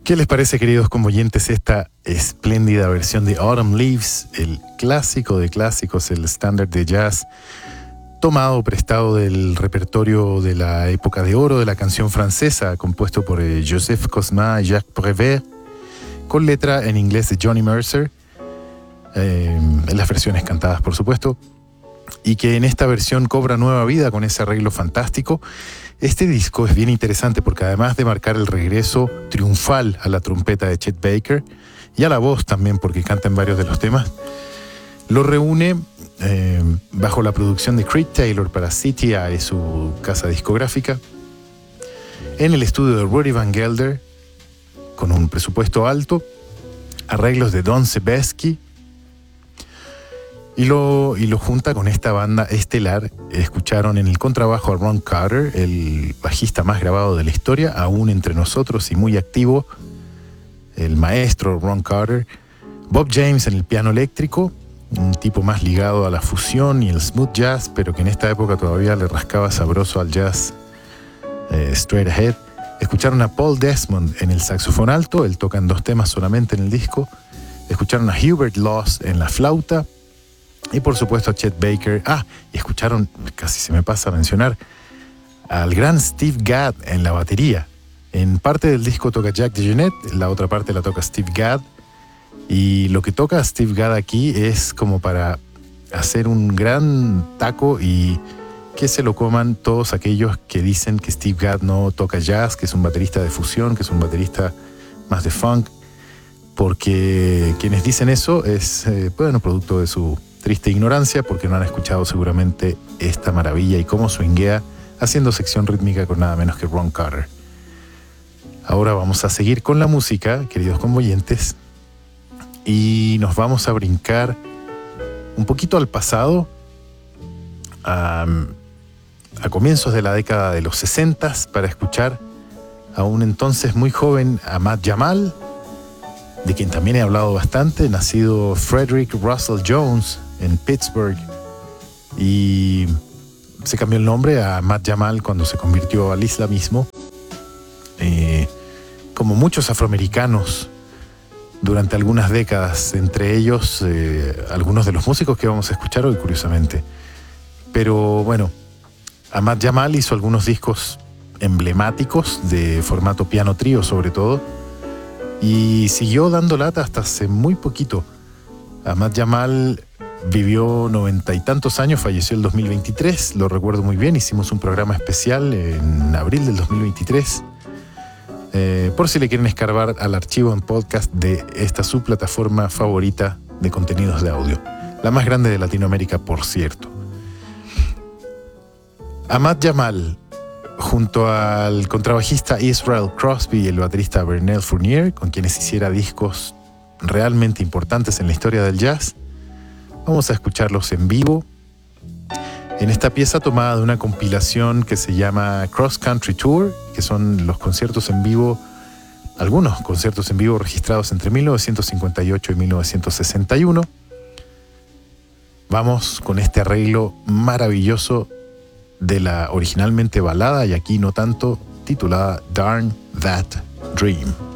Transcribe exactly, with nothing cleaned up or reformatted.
¿Qué les parece, queridos convoyentes, esta espléndida versión de Autumn Leaves, el clásico de clásicos, el estándar de jazz, tomado, prestado del repertorio de la época de oro de la canción francesa, compuesto por eh, Joseph Cosma y Jacques Prévert, con letra en inglés de Johnny Mercer, eh, en las versiones cantadas, por supuesto, y que en esta versión cobra nueva vida con ese arreglo fantástico. Este disco es bien interesante porque además de marcar el regreso triunfal a la trompeta de Chet Baker y a la voz también, porque canta en varios de los temas, lo reúne eh, bajo la producción de Creed Taylor para C T I, su casa discográfica, en el estudio de Rudy Van Gelder, con un presupuesto alto, arreglos de Don Sebesky, y lo, y lo junta con esta banda estelar. Escucharon en el contrabajo a Ron Carter, el bajista más grabado de la historia, aún entre nosotros y muy activo, el maestro Ron Carter. Bob James en el piano eléctrico, un tipo más ligado a la fusión y el smooth jazz, pero que en esta época todavía le rascaba sabroso al jazz eh, straight ahead. Escucharon a Paul Desmond en el saxofón alto, él toca en dos temas solamente en el disco. Escucharon a Hubert Laws en la flauta. Y por supuesto a Chet Baker. Ah, y escucharon, casi se me pasa a mencionar, al gran Steve Gadd en la batería. En parte del disco toca Jack DeJohnette, la otra parte la toca Steve Gadd. Y lo que toca Steve Gadd aquí es como para hacer un gran taco y que se lo coman todos aquellos que dicen que Steve Gadd no toca jazz, que es un baterista de fusión, que es un baterista más de funk. Porque quienes dicen eso es, eh, bueno, producto de su triste ignorancia, porque no han escuchado seguramente esta maravilla y cómo swinguea haciendo sección rítmica con nada menos que Ron Carter. Ahora vamos a seguir con la música, queridos convoyentes, y nos vamos a brincar un poquito al pasado, a, a comienzos de la década de los sesentas, para escuchar a un entonces muy joven Ahmad Jamal, de quien también he hablado bastante, nacido Frederick Russell Jones en Pittsburgh, y se cambió el nombre a Ahmad Jamal cuando se convirtió al islamismo. Eh, como muchos afroamericanos durante algunas décadas, entre ellos eh, algunos de los músicos que vamos a escuchar hoy, curiosamente. Pero bueno, Ahmad Jamal hizo algunos discos emblemáticos de formato piano trío sobre todo, y siguió dando lata hasta hace muy poquito. Ahmad Jamal vivió noventa y tantos años, falleció el dos mil veintitrés, lo recuerdo muy bien, hicimos un programa especial en abril del dos mil veintitrés, eh, por si le quieren escarbar al archivo en podcast de esta su plataforma favorita de contenidos de audio, la más grande de Latinoamérica, por cierto. Ahmad Jamal, junto al contrabajista Israel Crosby y el baterista Bernell Fournier, con quienes hiciera discos realmente importantes en la historia del jazz, vamos a escucharlos en vivo en esta pieza tomada de una compilación que se llama Cross Country Tour, que son los conciertos en vivo, algunos conciertos en vivo registrados entre mil novecientos cincuenta y ocho y mil novecientos sesenta y uno. Vamos con este arreglo maravilloso de la originalmente balada, y aquí no tanto, titulada Darn That Dream.